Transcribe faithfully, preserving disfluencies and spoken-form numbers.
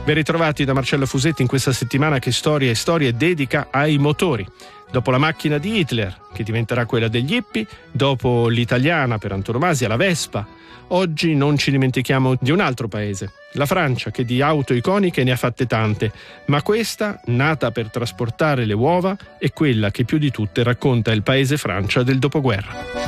Ben ritrovati da Marcello Fusetti in questa settimana che Storia e Storie dedica ai motori. Dopo la macchina di Hitler, che diventerà quella degli hippie, dopo l'italiana per antonomasia, la Vespa, oggi non ci dimentichiamo di un altro paese, la Francia, che di auto iconiche ne ha fatte tante, ma questa, nata per trasportare le uova, è quella che più di tutte racconta il paese Francia del dopoguerra.